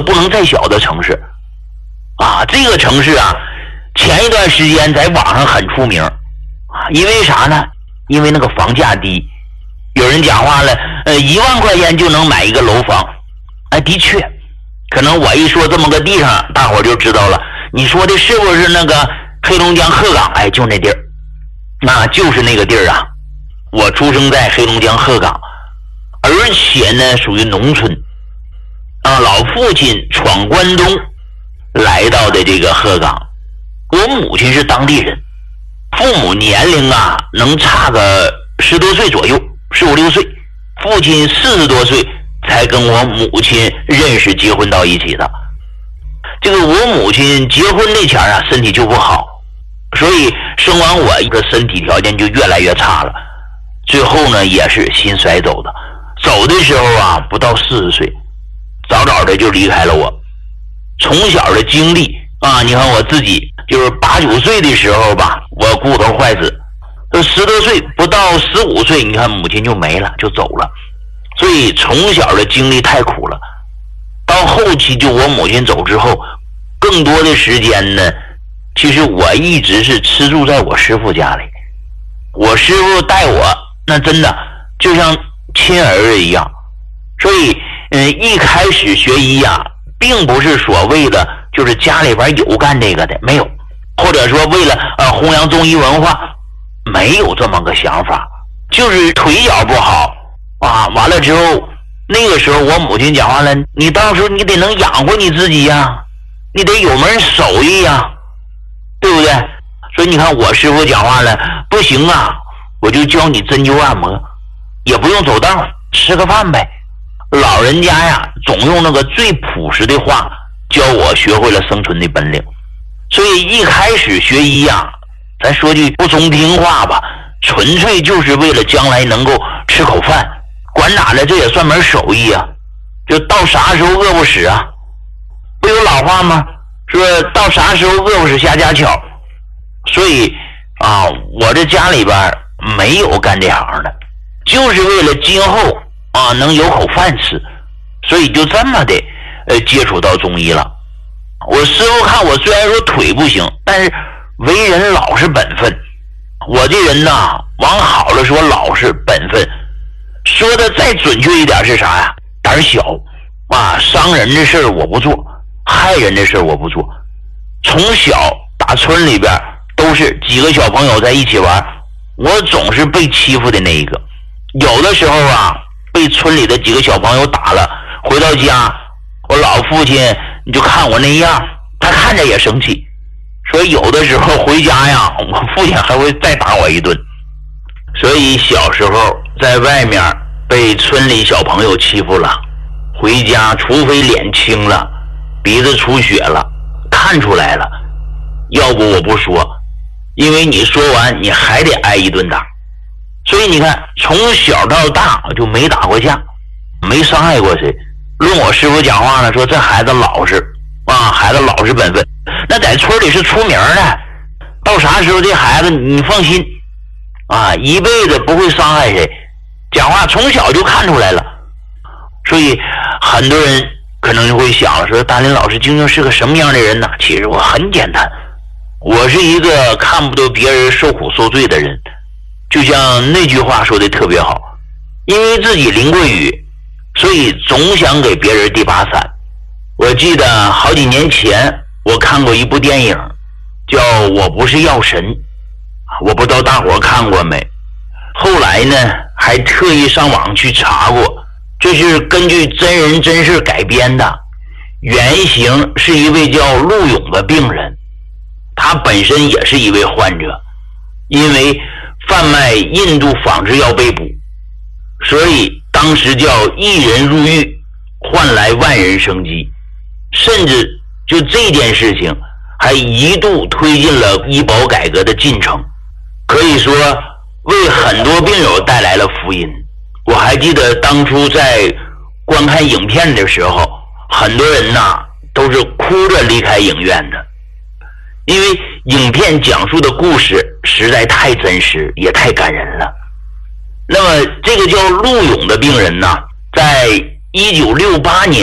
不能再小的城市啊。这个城市啊，前一段时间在网上很出名啊，因为啥呢？因为那个房价低。有人讲话了，1万块钱就能买一个楼房。哎，的确，可能我一说这么个地方，大伙就知道了。你说的是不是那个黑龙江鹤岗？哎，就那地儿，那就是那个地儿啊。我出生在黑龙江鹤岗，而且呢属于农村啊。老父亲闯关东来到的这个鹤岗，我母亲是当地人，父母年龄啊能差个10多岁左右，15、16岁，父亲40多岁才跟我母亲认识结婚到一起的。这个我母亲结婚那前啊身体就不好，所以生完我一个身体条件就越来越差了，最后呢也是心衰走的。走的时候啊不到40岁，早早的就离开了我。从小的经历啊，你看我自己就是8、9岁的时候吧，我骨头坏死，10多岁不到15岁，你看母亲就没了，就走了。所以从小的经历太苦了。到后期就我母亲走之后，更多的时间呢，其实我一直是吃住在我师傅家里。我师傅带我那真的就像亲儿子一样。所以一开始学医呀，并不是所谓的就是家里边有干这个的，没有，或者说为了弘扬中医文化，没有这么个想法，就是腿脚不好啊。完了之后，那个时候我母亲讲话了，你到时候你得能养活你自己呀，你得有门手艺呀，对不对？所以你看我师傅讲话了，不行啊，我就教你针灸按摩，也不用走道，吃个饭呗。老人家呀总用那个最朴实的话教我学会了生存的本领。所以一开始学医呀，咱说句不中听话吧，纯粹就是为了将来能够吃口饭，管哪的这也算门手艺啊，就到啥时候饿不死啊。不有老话吗？说到啥时候饿不死瞎家巧。所以啊，我这家里边没有干这行的，就是为了今后啊能有口饭吃，所以就这么的接触到中医了。我师傅看我虽然说腿不行，但是为人老实本分。我这人呐，往好了说老实本分，说的再准确一点是啥呀？胆小啊，伤人的事儿我不做，害人的事儿我不做。从小打村里边都是几个小朋友在一起玩，我总是被欺负的那一个。有的时候啊，被村里的几个小朋友打了，回到家，我老父亲你就看我那样，他看着也生气，所以有的时候回家呀，我父亲还会再打我一顿。所以小时候在外面被村里小朋友欺负了，回家除非脸青了，鼻子出血了，看出来了，要不我不说，因为你说完你还得挨一顿打。所以你看从小到大我就没打过架，没伤害过谁。论我师傅讲话呢，说这孩子老实啊，孩子老实本分，那在村里是出名的。到啥时候这孩子你放心啊，一辈子不会伤害谁，讲话从小就看出来了。所以很多人可能就会想了，说大林老师究竟是个什么样的人呢？其实我很简单，我是一个看不得别人受苦受罪的人。就像那句话说的特别好，因为自己淋过雨，所以总想给别人递把伞。我记得好几年前我看过一部电影叫《我不是药神》，我不知道大伙看过没。后来呢还特意上网去查过，这是根据真人真事改编的，原型是一位叫陆勇的病人，他本身也是一位患者，因为贩卖印度仿制药被捕，所以当时叫一人入狱换来万人生机，甚至就这件事情还一度推进了医保改革的进程，可以说为很多病友带来了福音。我还记得当初在观看影片的时候，很多人呐都是哭着离开影院的，因为影片讲述的故事实在太真实也太感人了。那么这个叫陆勇的病人呢，在1968年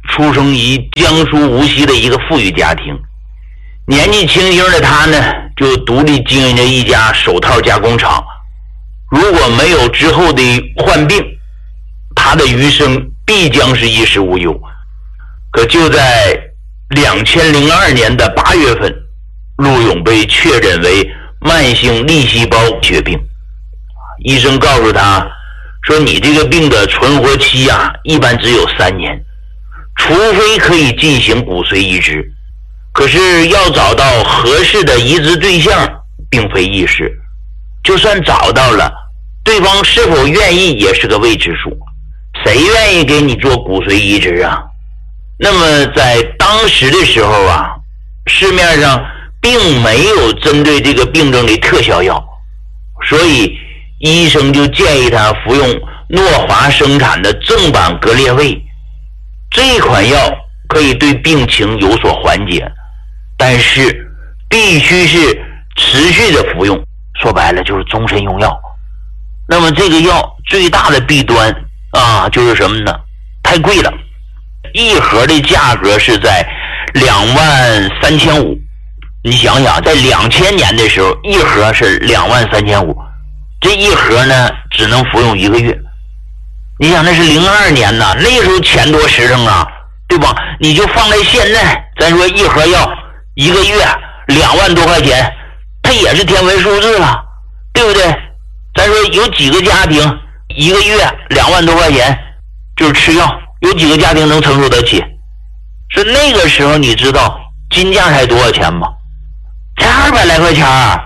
出生于江苏无锡的一个富裕家庭。年纪轻轻的他呢，就独立经营着一家手套加工厂。如果没有之后的患病，他的余生必将是衣食无忧。可就在2002年的8月份，陆勇被确诊为慢性粒细胞血病。医生告诉他说，你这个病的存活期一般只有3年，除非可以进行骨髓移植，可是要找到合适的移植对象并非易事，就算找到了，对方是否愿意也是个未知数，谁愿意给你做骨髓移植啊？那么在当时的时候市面上并没有针对这个病症的特效药，所以医生就建议他服用诺华生产的正版格列卫。这款药可以对病情有所缓解，但是必须是持续的服用，说白了就是终身用药。那么这个药最大的弊端就是什么呢？太贵了，一盒的价格是在23500。你想想，在2000年的时候，一盒是23500，这一盒呢只能服用1个月。你想那是02年呐，那时候钱多实诚对吧？你就放在现在，咱说一盒药1个月2万多块钱，它也是天文数字了，对不对？咱说有几个家庭1个月2万多块钱就是吃药，有几个家庭能承受得起？是那个时候你知道金价才多少钱吗？才200来块钱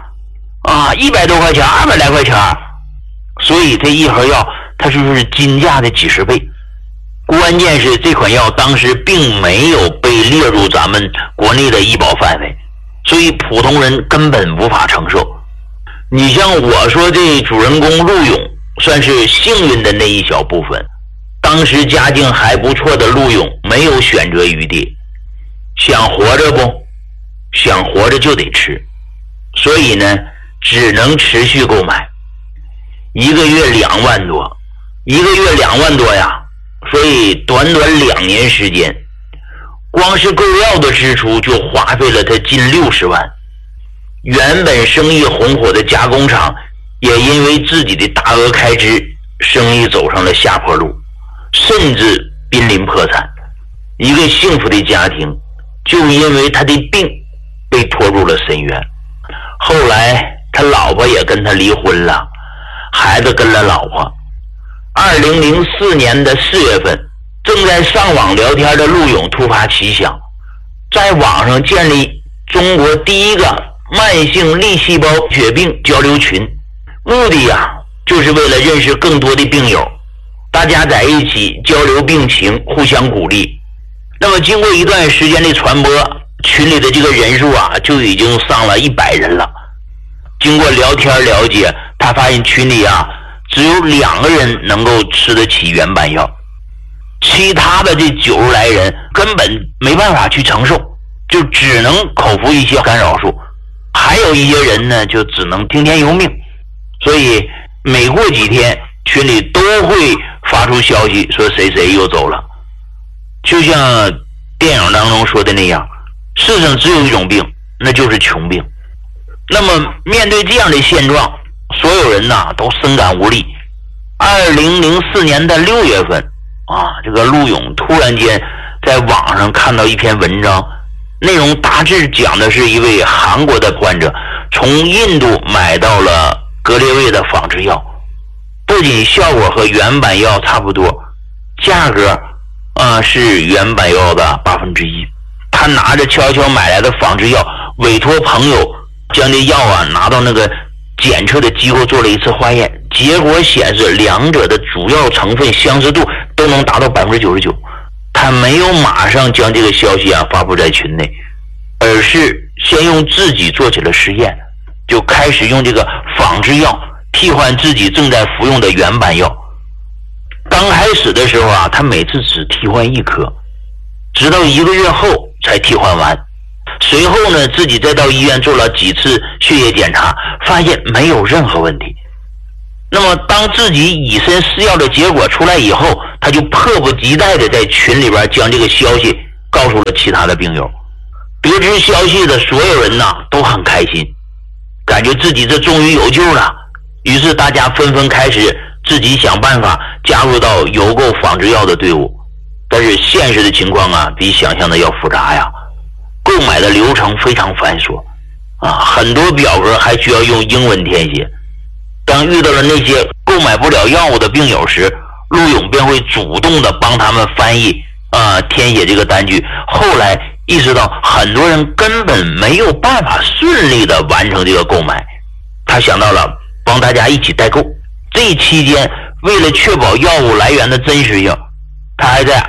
100多块钱，200来块钱。所以这一盒药它就是金价的几十倍。关键是这款药当时并没有被列入咱们国内的医保范围，所以普通人根本无法承受。你像我说这主人公陆勇算是幸运的那一小部分，当时家境还不错的陆勇没有选择余地，想活着不？想活着就得吃，所以呢只能持续购买。1个月2万多，1个月2万多呀，所以短短2年时间，光是购药的支出就花费了他近60万。原本生意红火的加工厂也因为自己的大额开支，生意走上了下坡路，甚至濒临破产。一个幸福的家庭就因为他的病被拖入了深渊。后来他老婆也跟他离婚了，孩子跟了老婆。2004年的4月份，正在上网聊天的陆勇突发奇想，在网上建立中国第一个慢性粒细胞血病交流群，目的就是为了认识更多的病友，大家在一起交流病情，互相鼓励。那么经过一段时间的传播，群里的这个人数就已经上了100人了。经过聊天了解，他发现群里只有2个人能够吃得起原版药，其他的这90来人根本没办法去承受，就只能口服一些干扰素，还有一些人呢就只能听天由命。所以每过几天群里都会发出消息说谁谁又走了。就像电影当中说的那样，世上只有一种病，那就是穷病。那么面对这样的现状，所有人都深感无力。2004年的6月份这个陆勇突然间在网上看到一篇文章，内容大致讲的是一位韩国的患者从印度买到了格列卫的仿制药，不仅效果和原版药差不多，价格是原版药的1/8。他拿着悄悄买来的仿制药，委托朋友将这药拿到那个检测的机构做了一次化验，结果显示两者的主要成分相似度都能达到99%。他没有马上将这个消息发布在群内，而是先用自己做起了实验，就开始用这个仿制药替换自己正在服用的原版药。刚开始的时候他每次只替换1颗，直到1个月后才替换完。随后呢，自己再到医院做了几次血液检查，发现没有任何问题。 那么当自己以身试药的结果出来以后，他就迫不及待的在群里边将这个消息告诉了其他的病友。得知消息的所有人呢都很开心，感觉自己这终于有救了。于是大家纷纷开始自己想办法加入到邮购仿制药的队伍。但是现实的情况啊，比想象的要复杂呀。购买的流程非常繁琐啊，很多表格还需要用英文填写。当遇到了那些购买不了药物的病友时，陆勇便会主动的帮他们翻译填写这个单据。后来意识到很多人根本没有办法顺利的完成这个购买，他想到了帮大家一起代购。这期间为了确保药物来源的真实性，他还在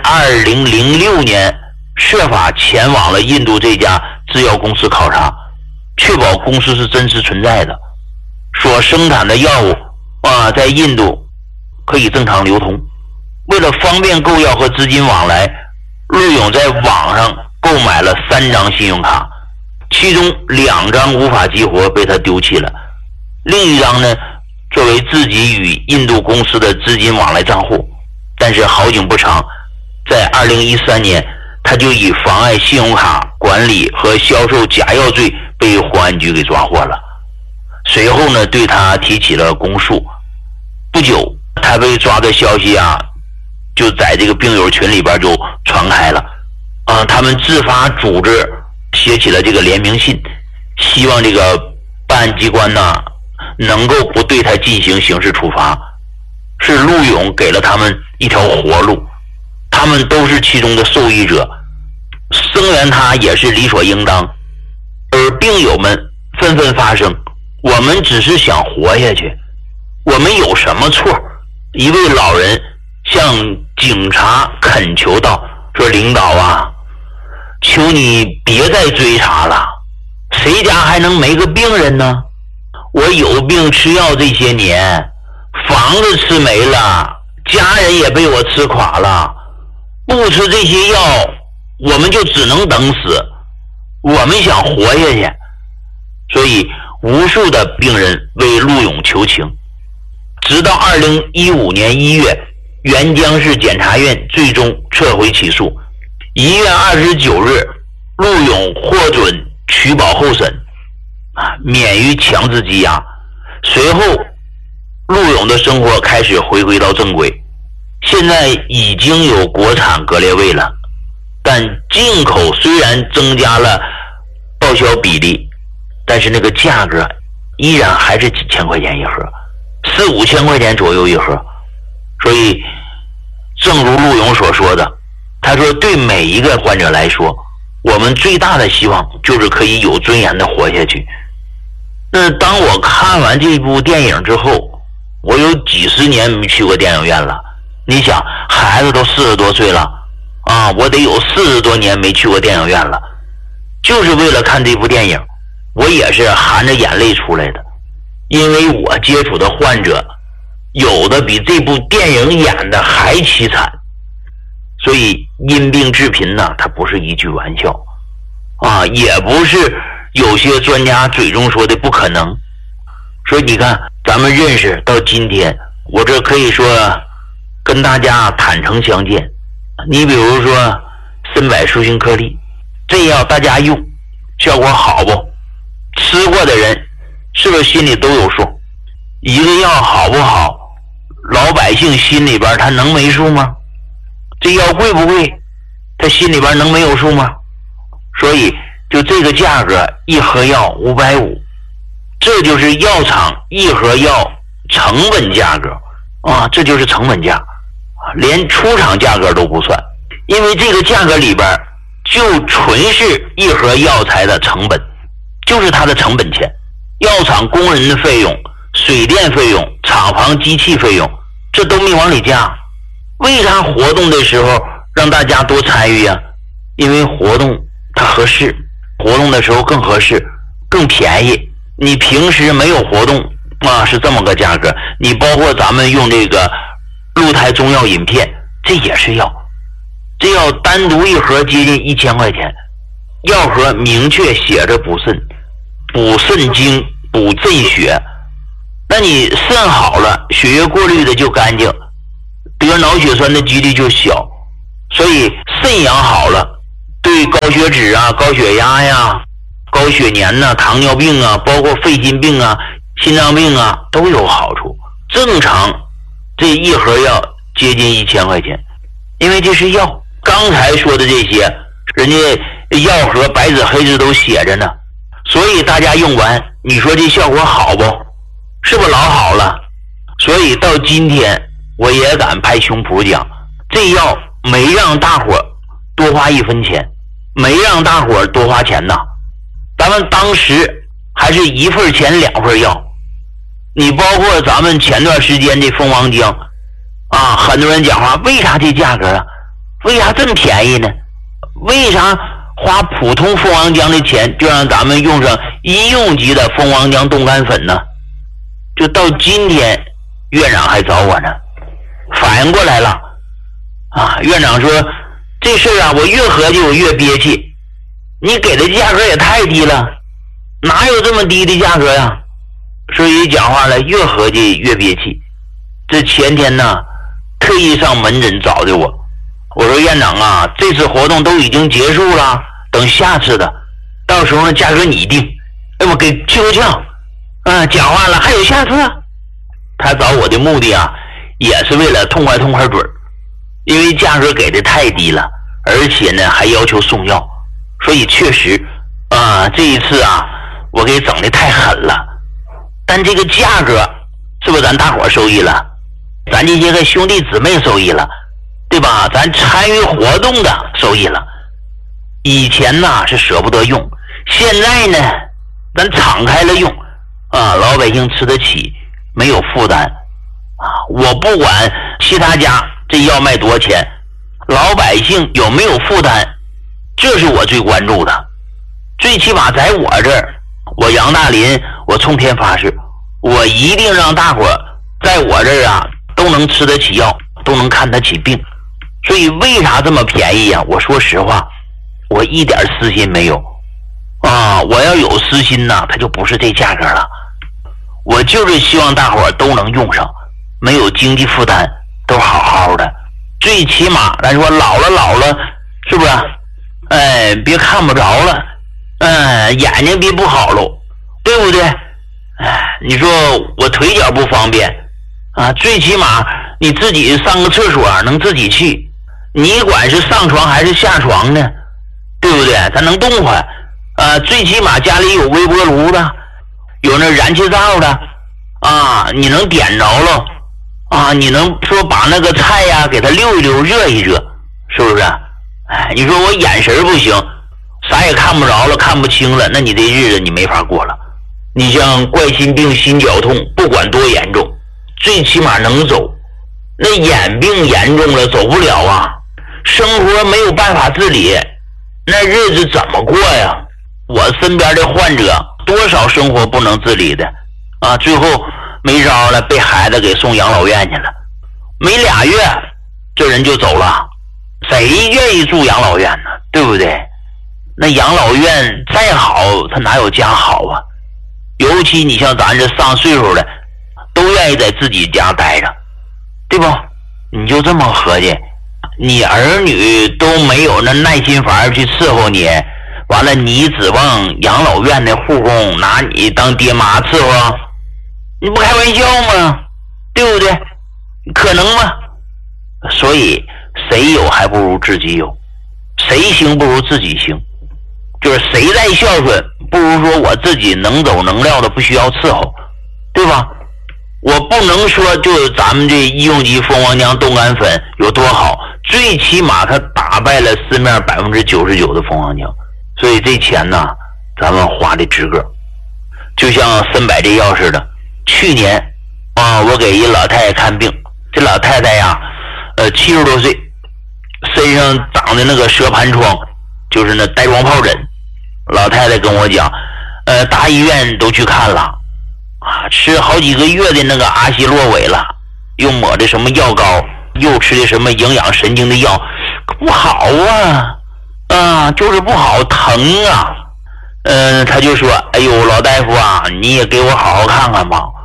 2006年设法前往了印度这家制药公司考察，确保公司是真实存在的，所生产的药物在印度可以正常流通。为了方便购药和资金往来，陆勇在网上购买了3张信用卡，其中2张无法激活被他丢弃了，另一张呢作为自己与印度公司的资金往来账户。但是好景不长，在2013年他就以妨碍信用卡管理和销售假药罪被公安局给抓获了。随后呢对他提起了公诉。不久他被抓的消息就在这个病友群里边就传开了他们自发组织写起了这个联名信，希望这个办案机关能够不对他进行刑事处罚。是陆勇给了他们一条活路，他们都是其中的受益者，声援他也是理所应当。而病友们纷纷发声，我们只是想活下去，我们有什么错？一位老人向警察恳求道，说领导求你别再追查了，谁家还能没个病人呢？我有病吃药这些年，房子吃没了，家人也被我吃垮了，不吃这些药我们就只能等死，我们想活下去。所以无数的病人为陆勇求情，直到2015年1月，沅江市检察院最终撤回起诉。1月29日，陆勇获准取保候审，免于强制羁押。随后陆勇的生活开始回归到正轨，现在已经有国产格列卫了，但进口虽然增加了报销比例，但是那个价格依然还是几千块钱一盒，4、5千块钱左右一盒。所以正如陆勇所说的，他说对每一个患者来说，我们最大的希望就是可以有尊严的活下去。那当我看完这部电影之后，我有几十年没去过电影院了。你想，孩子都40多岁了我得有40多年没去过电影院了，就是为了看这部电影。我也是含着眼泪出来的，因为我接触的患者有的比这部电影演的还凄惨。所以因病致贫它不是一句玩笑也不是有些专家嘴中说的不可能。所以你看，咱们认识到今天，我这可以说跟大家坦诚相见。你比如说参柏舒心颗粒，这药大家用效果好不？吃过的人是不是心里都有数？一个药好不好，老百姓心里边他能没数吗？这药贵不贵，他心里边能没有数吗？所以就这个价格，一盒药550，这就是药厂一盒药成本价格这就是成本价连出厂价格都不算。因为这个价格里边就纯是一盒药材的成本，就是它的成本钱，药厂工人的费用、水电费用、厂房机器费用，这都没往里加。为啥活动的时候让大家多参与因为活动它合适，活动的时候更合适，更便宜。你平时没有活动是这么个价格。你包括咱们用这个鹿胎中药饮片，这也是药，这药单独一盒接近1000块钱，药盒明确写着补肾、补肾精、补肾血。 那你肾好了，血液过滤的就干净，得脑血栓的几率就小。所以肾阳好了，对高血脂啊、高血压呀、高血粘呐、糖尿病啊，包括肺心病啊、心脏病啊都有好处。正常这一盒药接近1000块钱，因为这是药。刚才说的这些，人家药盒白纸黑字都写着呢，所以大家用完，你说这效果好不？是不是老好了？所以到今天我也敢拍胸脯讲，这药没让大伙多花1分钱，没让大伙多花钱呐。咱们当时还是1份钱2份药。你包括咱们前段时间的蜂王浆啊，很多人讲话，为啥这价格啊？为啥这么便宜呢？为啥花普通蜂王浆的钱，就让咱们用上医用级的蜂王浆冻干粉呢？就到今天，院长还找我呢，反应过来了啊！院长说这事啊，我越合计我越憋气，你给的价格也太低了，哪有这么低的价格呀？所以讲话了，越合计越憋气。这前天呢，特意上门诊找的我，我说院长啊，这次活动都已经结束了，等下次的，到时候呢价格你定，哎我给秋呛。讲话了，还有下次啊？他找我的目的啊，也是为了痛快准儿，因为价格给的太低了，而且呢还要求送药，所以确实这一次啊，我给整的太狠了。但这个价格是不是咱大伙受益了？咱这些个兄弟姊妹受益了，对吧？咱参与活动的受益了。以前呢是舍不得用，现在呢咱敞开了用。老百姓吃得起，没有负担我不管其他家这药卖多少钱，老百姓有没有负担，这是我最关注的。最起码在我这儿，我杨大林，我冲天发誓，我一定让大伙在我这儿啊都能吃得起药，都能看得起病。所以为啥这么便宜啊？我说实话，我一点私心没有我要有私心呢，它就不是这价格了。我就是希望大伙都能用上，没有经济负担，都好好的。最起码咱说老了，是不是？别看不着了，眼睛别不好喽，对不对？你说我腿脚不方便最起码你自己上个厕所能自己去，你管是上床还是下床呢，对不对？咱能动换最起码家里有微波炉的，有那燃气灶的你能点着了你能说把那个菜呀给它溜一溜，热一热，是不是？你说我眼神不行，啥也看不着了，看不清了，那你这日子你没法过了。你像冠心病、心绞痛，不管多严重，最起码能走。那眼病严重了走不了生活没有办法自理，那日子怎么过呀？我身边的患者多少生活不能自理的最后没招了，被孩子给送养老院去了，没2月这人就走了。谁愿意住养老院呢？对不对？那养老院再好，他哪有家好尤其你像咱这上岁数的，都愿意在自己家待着，对不？你就这么合计，你儿女都没有那耐心法去伺候你，完了你指望养老院的护工拿你当爹妈伺候？你不开玩笑吗？对不对？可能吗？所以谁有还不如自己有，谁行不如自己行，就是谁再孝顺不如说我自己能走能料的不需要伺候，对吧？我不能说就是咱们这医用级蜂王浆冻干粉有多好，最起码它打败了市面99%的蜂王浆，所以这钱呢咱们花的值个。就像森百这药似的，去年我给一老太太看病，这老太太呀70多岁，身上长的那个蛇盘疮，就是那带状疱疹。老太太跟我讲大医院都去看了吃好几个月的那个阿昔洛韦了，又抹的什么药膏，又吃的什么营养神经的药，不好就是不好，疼他就说哎呦老大夫你也给我好好看看吧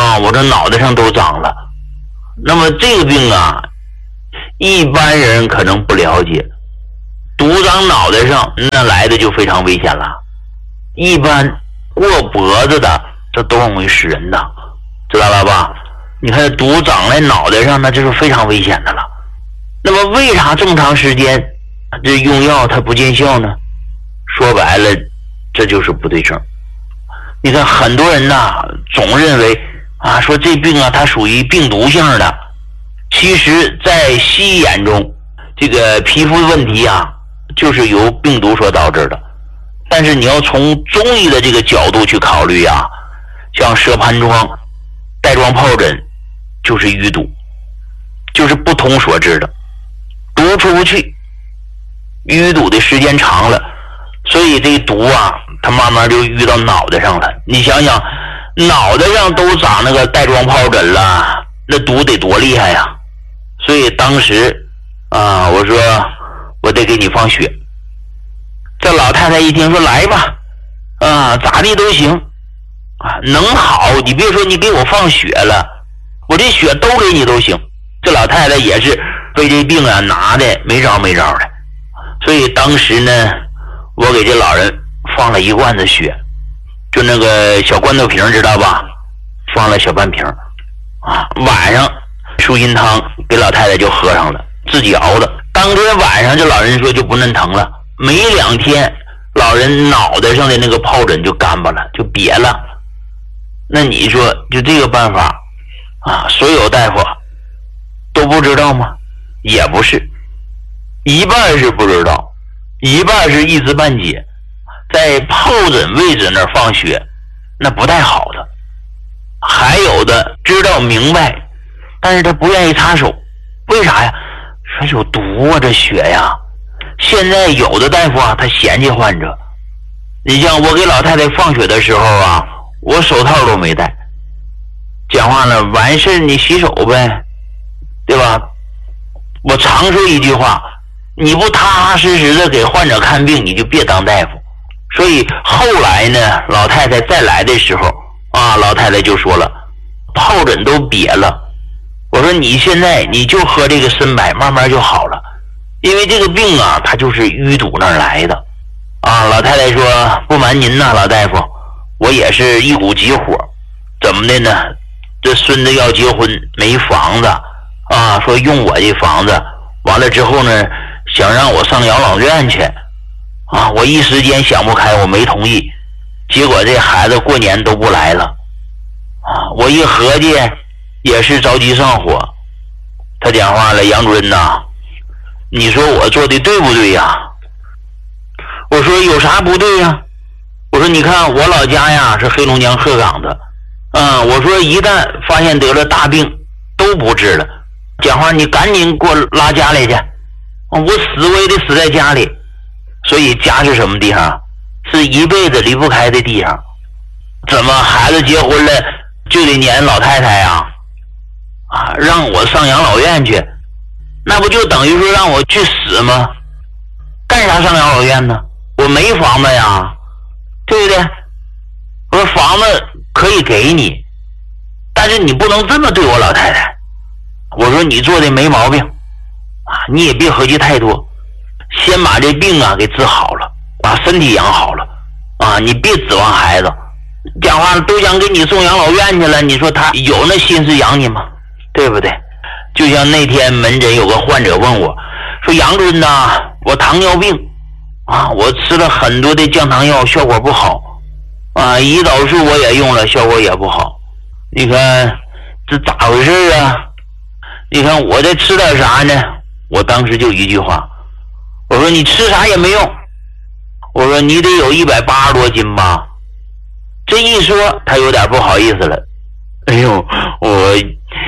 啊，我这脑袋上都长了。那么这个病啊，一般人可能不了解，毒长脑袋上那来的就非常危险了。一般过脖子的这都容易死人的，知道了吧？你看毒长在脑袋上，那就是非常危险的了。那么为啥这么长时间这用药它不见效呢？说白了，这就是不对症。你看很多人呐，总认为啊，说这病啊它属于病毒性的。其实在西医眼中，这个皮肤问题啊就是由病毒所导致的。但是你要从中医的这个角度去考虑啊，像蛇盘疮、带状疱疹就是淤堵，就是不通所致的，毒出不去，淤堵的时间长了，所以这毒啊它慢慢就淤到脑袋上了。你想想，脑袋上都长那个带状疱疹了，那毒得多厉害呀！所以当时啊，我说我得给你放血。这老太太一听说来吧，啊，咋地都行啊，能好你别说你给我放血了，我这血都给你都行。这老太太也是被这病啊拿的没招没招的，所以当时呢，我给这老人放了一罐子血，就那个小罐头瓶知道吧，放了小半瓶啊，晚上舒心汤给老太太就喝上了，自己熬的。当天晚上这老人说就不嫩疼了，没2天老人脑袋上的那个疱疹就干巴了，就瘪了。那你说就这个办法啊，所有大夫都不知道吗？也不是，一半是不知道，一半是一知半解。在疱疹位置那儿放血那不太好的，还有的知道明白，但是他不愿意插手。为啥呀？说有毒啊，这血呀。现在有的大夫啊他嫌弃患者，你像我给老太太放血的时候啊，我手套都没戴。讲话了，完事你洗手呗，对吧？我常说一句话，你不踏踏实实的给患者看病，你就别当大夫。所以后来呢，老太太再来的时候啊，老太太就说了，疱疹都瘪了。我说你现在你就喝这个参柏，慢慢就好了。因为这个病啊，它就是淤堵那儿来的啊。老太太说，不瞒您呐，老大夫，我也是一股急火。怎么的呢？这孙子要结婚，没房子啊，说用我这房子，完了之后呢，想让我上养老院去啊。我一时间想不开，我没同意。结果这孩子过年都不来了啊。我一合计，也是着急上火。他讲话了，杨主任呐，你说我做的对不对呀？我说有啥不对呀？我说你看我老家呀是黑龙江鹤岗的，我说一旦发现得了大病都不治了。讲话你赶紧给我拉家里去，我死我也得死在家里。所以家是什么地方？是一辈子离不开的地方。怎么孩子结婚了就得撵老太太呀？啊，让我上养老院去，那不就等于说让我去死吗？干啥上养老院呢？我没房子呀，对不对？我说房子可以给你，但是你不能这么对我老太太。我说你做的没毛病啊，你也别合计太多，先把这病啊给治好了，把身体养好了啊，你别指望孩子。讲话都想给你送养老院去了，你说他有那心思养你吗？对不对？就像那天门诊有个患者问我说，杨主任呐，我糖尿病啊，我吃了很多的降糖药，效果不好啊，胰岛素我也用了，效果也不好。你看这咋回事啊？你看我在吃点啥呢？我当时就一句话，我说你吃啥也没用，我说你得有180多斤吧。这一说他有点不好意思了，哎呦，我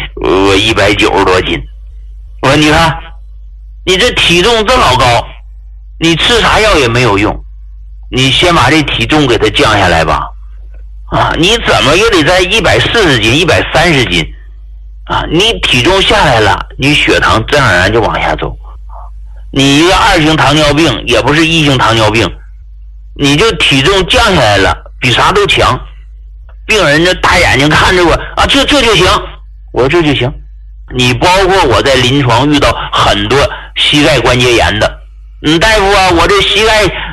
190多斤。我说你看你这体重这老高，你吃啥药也没有用，你先把这体重给它降下来吧。啊，你怎么也得在140斤130斤啊，你体重下来了，你血糖自然而然就往下走。你一个2型糖尿病也不是1型糖尿病，你就体重降下来了，比啥都强。 病人这大眼睛看着我啊，这就行。我说这就行。你包括我在临床遇到很多膝盖关节炎的，大夫啊，我这膝盖